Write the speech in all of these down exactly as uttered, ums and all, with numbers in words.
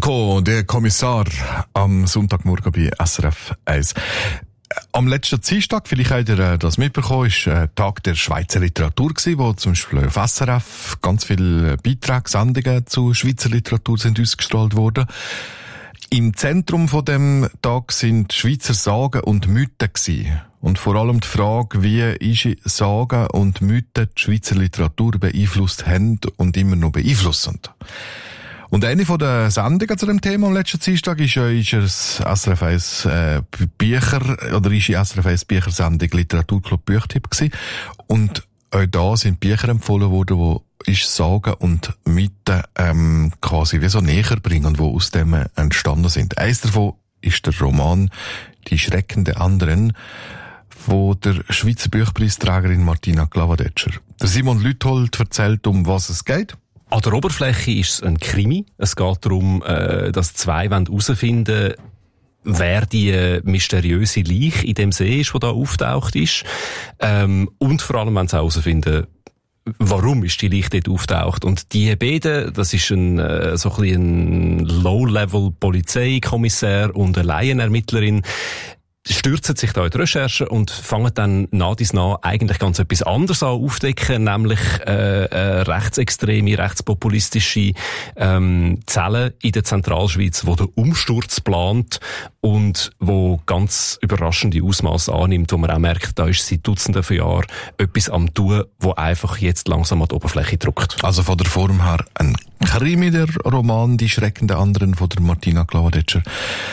Falco, der Kommissar, am Sonntagmorgen bei S R F eins. Am letzten Dienstag, vielleicht habt ihr das mitbekommen, ist ein Tag der Schweizer Literatur gewesen, wo zum Beispiel auf S R F ganz viele Beiträge, Sendungen zu Schweizer Literatur sind ausgestrahlt worden. Im Zentrum von dem Tag sind Schweizer Sagen und Mythen gewesen. Und vor allem die Frage, wie ist Sagen und Mythen die Schweizer Literatur beeinflusst haben und immer noch beeinflussen. Und eine von der Sendungen zu dem Thema am letzten Dienstag ist ja ist es S R F eins äh, Bücher, oder ist die S R F eins Büchersendung Literaturclub Büchtipp gewesen. Und auch da sind Bücher empfohlen worden, wo ist Sagen und Mythen ähm, quasi wie so näher bringen, wo aus dem entstanden sind. Eins davon ist der Roman Die Schrecken der anderen von der Schweizer Buchpreisträgerin Martina Glavadetscher. Der Simon Lüthold erzählt, um was es geht. An der Oberfläche ist es ein Krimi. Es geht darum, dass zwei herausfinden wollen, wer die mysteriöse Leiche in dem See ist, die da auftaucht ist. Und vor allem wollen sie herausfinden, warum ist die Leiche dort auftaucht. Und die beiden, das ist ein, so ein bisschen ein Low-Level-Polizeikommissär und eine Laienermittlerin, stürzen sich da in die Recherche und fangen dann nach dies nach eigentlich ganz etwas anderes an aufdecken, nämlich äh, äh, rechtsextreme, rechtspopulistische ähm, Zellen in der Zentralschweiz, wo der Umsturz plant und wo ganz überraschende Ausmaße annimmt, wo man auch merkt, da ist seit Dutzenden von Jahren etwas am Tun, wo einfach jetzt langsam an die Oberfläche drückt. Also von der Form her ein Krimi, der Roman Die Schrecken der anderen von der Martina Glavadetscher.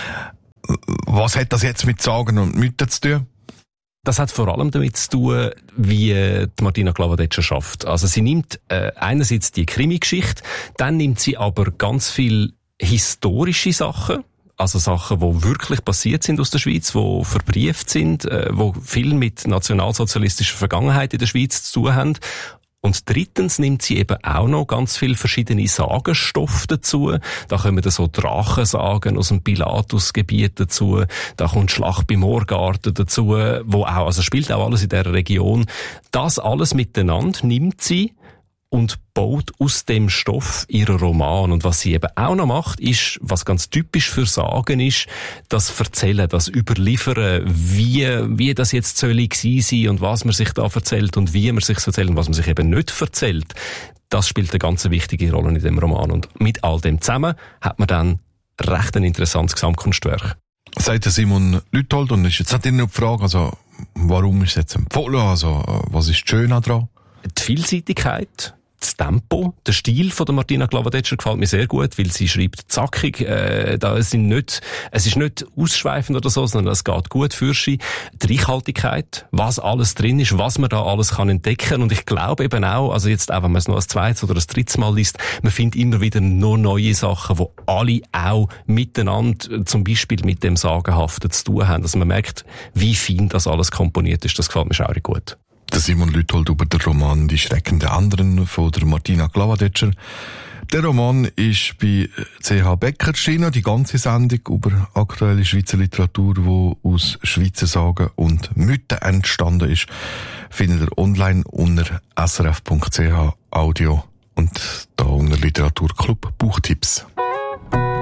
Was hat das jetzt mit Sagen und Mythen zu tun? Das hat vor allem damit zu tun, wie die Martina Glavadetscher schafft. Also sie nimmt äh, einerseits die Krimi-Geschichte, dann nimmt sie aber ganz viel historische Sachen, also Sachen, die wirklich passiert sind aus der Schweiz, die verbrieft sind, äh, die viel mit nationalsozialistischer Vergangenheit in der Schweiz zu tun haben. Und drittens nimmt sie eben auch noch ganz viele verschiedene Sagenstoffe dazu. Da kommen dann so Drachensagen aus dem Pilatusgebiet dazu. Da kommt Schlacht bei Moorgarten dazu, wo auch, also spielt auch alles in dieser Region. Das alles miteinander nimmt sie und baut aus dem Stoff ihren Roman. Und was sie eben auch noch macht, ist, was ganz typisch für Sagen ist, das Erzählen, das Überliefern, wie, wie das jetzt soll gewesen sein und was man sich da erzählt und wie man sich erzählt und was man sich eben nicht erzählt. Das spielt eine ganz wichtige Rolle in dem Roman. Und mit all dem zusammen hat man dann recht ein interessantes Gesamtkunstwerk. Sagt der Simon Lüthold, und ist jetzt natürlich noch die Frage, also, warum ist es jetzt empfohlen? Also, was ist schön daran? Die Vielseitigkeit. Das Tempo, der Stil von der Martina Glavadetscher gefällt mir sehr gut, weil sie schreibt zackig, äh, da sind nicht, es ist nicht ausschweifend oder so, sondern es geht gut für sie. Die Reichhaltigkeit, was alles drin ist, was man da alles kann entdecken, und ich glaube eben auch, also jetzt auch, wenn man es noch als zweites oder als drittes Mal liest, man findet immer wieder noch neue Sachen, wo alle auch miteinander, zum Beispiel mit dem Sagenhaften zu tun haben. Also man merkt, wie fein das alles komponiert ist, das gefällt mir schaurig gut. Der Simon Lüthold über den Roman Die Schrecken der anderen von der Martina Glavadetscher. Der Roman ist bei C H Becker erschienen, die ganze Sendung über aktuelle Schweizer Literatur, die aus Schweizer Sagen und Mythen entstanden ist, findet ihr online unter s r f punkt c h Audio und da unter Literaturclub Buchtipps.